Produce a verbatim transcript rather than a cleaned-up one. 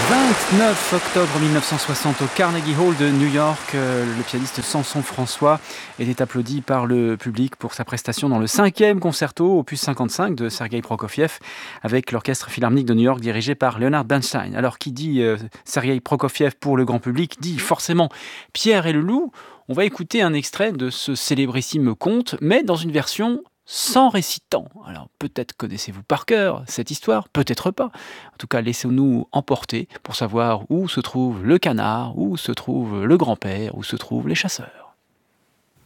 vingt-neuf octobre mille neuf cent soixante au Carnegie Hall de New York, euh, le pianiste Samson François était applaudi par le public pour sa prestation dans le cinquième concerto opus cinquante-cinq de Sergueï Prokofiev avec l'orchestre philharmonique de New York dirigé par Leonard Bernstein. Alors qui dit euh, Sergueï Prokofiev pour le grand public dit forcément Pierre et le loup. On va écouter un extrait de ce célébrissime conte, mais dans une version sans récitant. Alors peut-être connaissez-vous par cœur cette histoire, peut-être pas. En tout cas, laissons-nous emporter pour savoir où se trouve le canard, où se trouve le grand-père, où se trouvent les chasseurs.